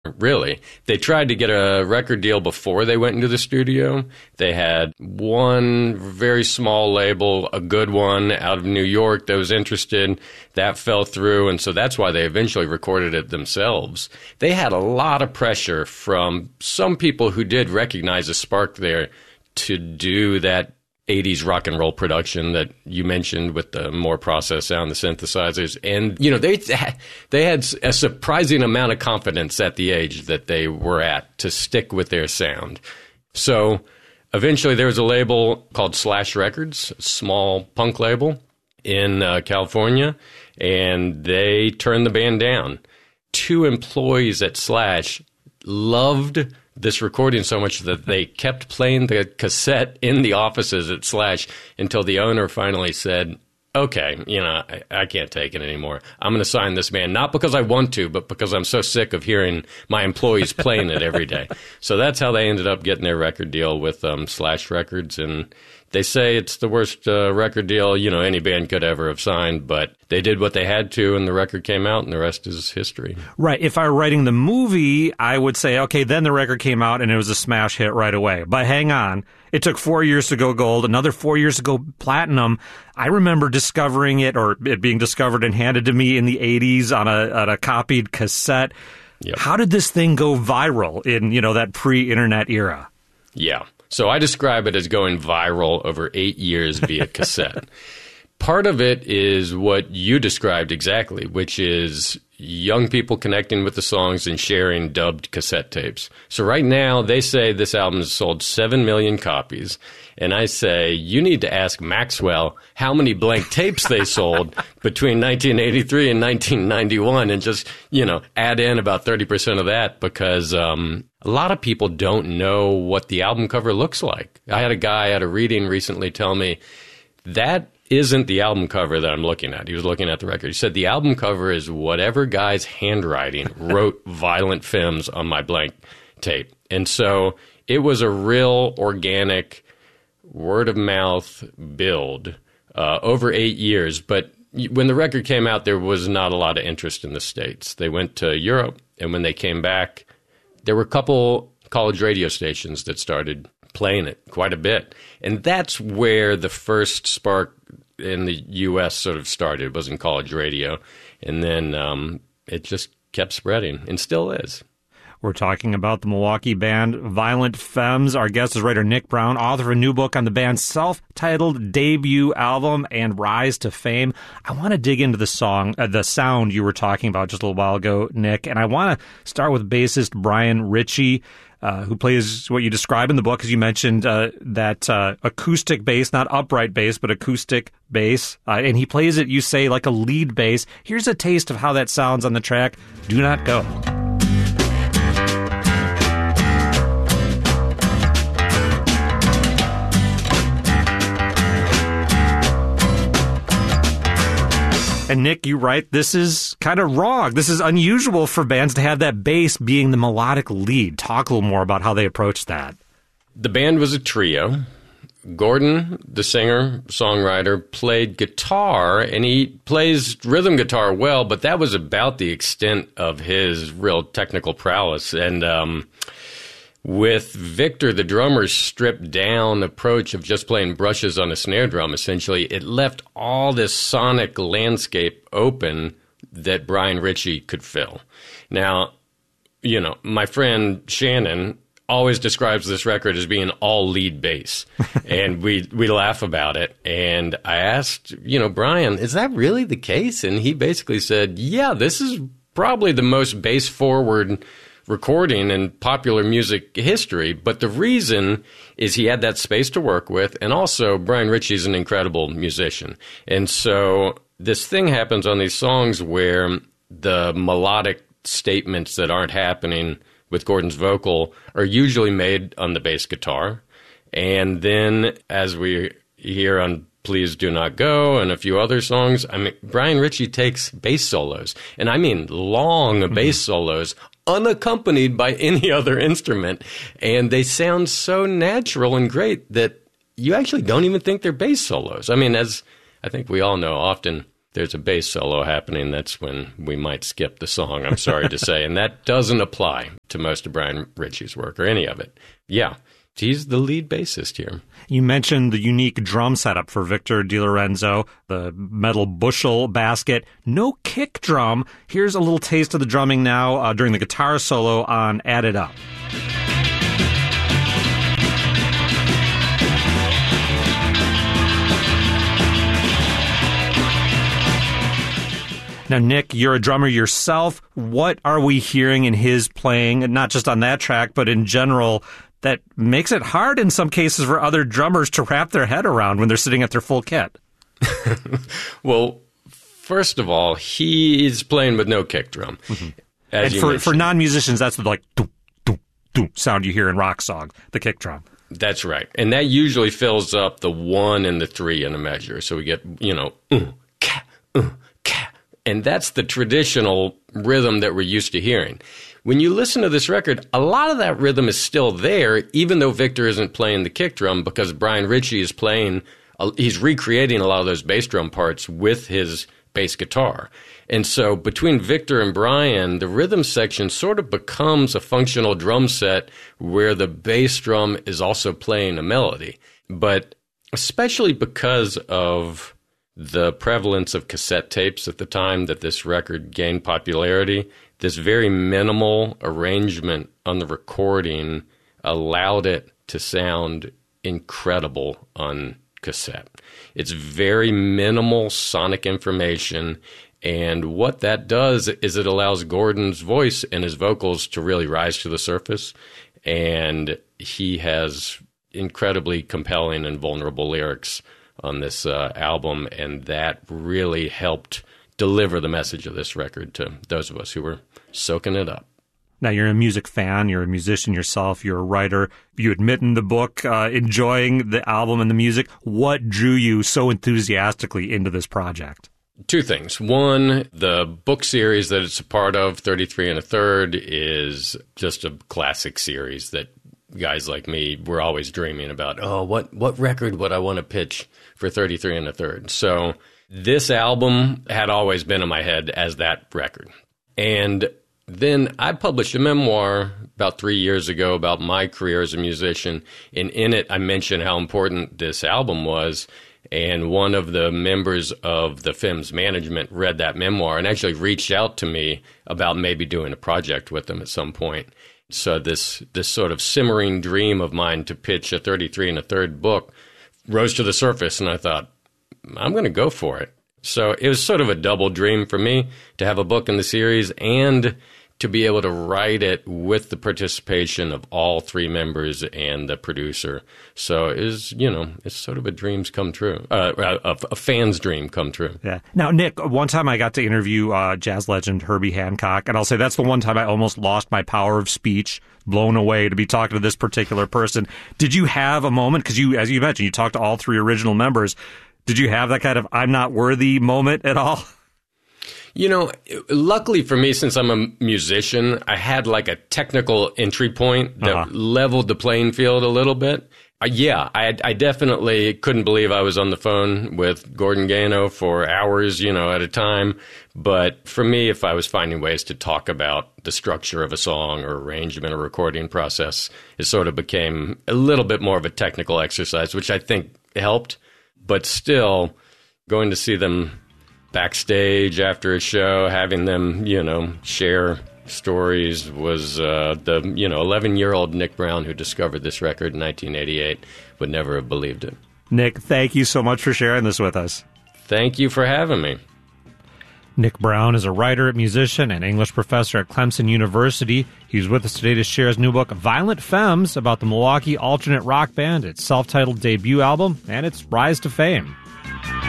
Really. They tried to get a record deal before they went into the studio. They had one very small label, a good one out of New York that was interested. That fell through, and so that's why they eventually recorded it themselves. They had a lot of pressure from some people who did recognize a spark there to do that 80s rock and roll production that you mentioned with the more processed sound, the synthesizers. And, they had a surprising amount of confidence at the age that they were at to stick with their sound. So eventually there was a label called Slash Records, a small punk label in California, and they turned the band down. 2 employees at Slash loved this recording so much that they kept playing the cassette in the offices at Slash until the owner finally said, okay, I can't take it anymore. I'm going to sign this band, not because I want to, but because I'm so sick of hearing my employees playing it every day. So that's how they ended up getting their record deal with Slash Records. And they say it's the worst record deal, any band could ever have signed, but they did what they had to, and the record came out, and the rest is history. Right. If I were writing the movie, I would say, okay, then the record came out, and it was a smash hit right away. But hang on. It took 4 years to go gold, another 4 years to go platinum. I remember discovering it, or it being discovered and handed to me in the 80s on a copied cassette. Yep. How did this thing go viral in, that pre-internet era? Yeah. So I describe it as going viral over 8 years via cassette. Part of it is what you described exactly, which is young people connecting with the songs and sharing dubbed cassette tapes. So right now, they say this album has sold 7 million copies. And I say, you need to ask Maxwell how many blank tapes they sold between 1983 and 1991 and just, add in about 30% of that because a lot of people don't know what the album cover looks like. I had a guy at a reading recently tell me that isn't the album cover that I'm looking at. He was looking at the record. He said the album cover is whatever guy's handwriting wrote Violent Femmes on my blank tape. And so it was a real organic word-of-mouth build over 8 years. But when the record came out, there was not a lot of interest in the States. They went to Europe, and when they came back, there were a couple college radio stations that started playing it quite a bit. And that's where the first spark in the U.S. sort of started. It was in college radio. And then it just kept spreading and still is. We're talking about the Milwaukee band Violent Femmes. Our guest is writer Nick Brown, author of a new book on the band's self-titled debut album and rise to fame. I want to dig into the sound you were talking about just a little while ago, Nick, and I want to start with bassist Brian Ritchie, who plays what you describe in the book, as you mentioned, that acoustic bass, not upright bass, but acoustic bass. And he plays it, you say, like a lead bass. Here's a taste of how that sounds on the track, Do Not Go. And Nick, you write, this is kind of wrong. This is unusual for bands to have that bass being the melodic lead. Talk a little more about how they approached that. The band was a trio. Gordon, the singer, songwriter, played guitar, and he plays rhythm guitar well, but that was about the extent of his real technical prowess. And with Victor, the drummer's stripped-down approach of just playing brushes on a snare drum, essentially, it left all this sonic landscape open that Brian Ritchie could fill. Now, my friend Shannon always describes this record as being all lead bass, and we laugh about it. And I asked, Brian, is that really the case? And he basically said, yeah, this is probably the most bass-forward recording in popular music history, but the reason is he had that space to work with, and also Brian Ritchie's an incredible musician. And so this thing happens on these songs where the melodic statements that aren't happening with Gordon's vocal are usually made on the bass guitar. And then, as we hear on Please Do Not Go and a few other songs, Brian Ritchie takes bass solos, and I mean long bass solos, unaccompanied by any other instrument, and they sound so natural and great that you actually don't even think they're bass solos. As I think we all know, often there's a bass solo happening, that's when we might skip the song, I'm sorry to say. And that doesn't apply to most of Brian Ritchie's work or any of it. Yeah, he's the lead bassist here. You mentioned the unique drum setup for Victor DiLorenzo, the metal bushel basket, no kick drum. Here's a little taste of the drumming now during the guitar solo on Add It Up. Now, Nick, you're a drummer yourself. What are we hearing in his playing, and not just on that track, but in general, that makes it hard in some cases for other drummers to wrap their head around when they're sitting at their full kit? Well, first of all, he's playing with no kick drum. Mm-hmm. And for non-musicians, that's the like doom, doom, doom sound you hear in rock songs, the kick drum. That's right. And that usually fills up the 1 and the 3 in a measure. So we get, ka, ka. And that's the traditional rhythm that we're used to hearing. When you listen to this record, a lot of that rhythm is still there, even though Victor isn't playing the kick drum, because Brian Ritchie is he's recreating a lot of those bass drum parts with his bass guitar. And so between Victor and Brian, the rhythm section sort of becomes a functional drum set where the bass drum is also playing a melody. But especially because of the prevalence of cassette tapes at the time that this record gained popularity, this very minimal arrangement on the recording allowed it to sound incredible on cassette. It's very minimal sonic information, and what that does is it allows Gordon's voice and his vocals to really rise to the surface, and he has incredibly compelling and vulnerable lyrics on this album, and that really helped deliver the message of this record to those of us who were soaking it up. Now, you're a music fan, you're a musician yourself, you're a writer. You admit in the book enjoying the album and the music. What drew you so enthusiastically into this project? 2 things. One, the book series that it's a part of, 33 1/3, is just a classic series that guys like me were always dreaming about. Oh, what record would I want to pitch for 33 1/3? So this album had always been in my head as that record. And then I published a memoir about 3 years ago about my career as a musician. And in it, I mentioned how important this album was. And one of the members of the FIMS management read that memoir and actually reached out to me about maybe doing a project with them at some point. So this sort of simmering dream of mine to pitch a 33 1/3 book rose to the surface, and I thought, I'm going to go for it. So it was sort of a double dream for me to have a book in the series and to be able to write it with the participation of all 3 members and the producer. So it's sort of a dreams come true, a fan's dream come true. Yeah. Now, Nick, one time I got to interview jazz legend Herbie Hancock, and I'll say that's the one time I almost lost my power of speech, blown away to be talking to this particular person. Did you have a moment, because as you mentioned, you talked to all 3 original members, did you have that kind of I'm not worthy moment at all? Luckily for me, since I'm a musician, I had like a technical entry point that leveled the playing field a little bit. I definitely couldn't believe I was on the phone with Gordon Gano for hours, at a time. But for me, if I was finding ways to talk about the structure of a song or arrangement or recording process, it sort of became a little bit more of a technical exercise, which I think helped. But still, going to see them backstage after a show, having them, share stories was the 11-year-old Nick Brown who discovered this record in 1988 would never have believed it. Nick, thank you so much for sharing this with us. Thank you for having me. Nick Brown is a writer, musician, and English professor at Clemson University. He's with us today to share his new book, Violent Femmes, about the Milwaukee alternate rock band, its self-titled debut album, and its rise to fame.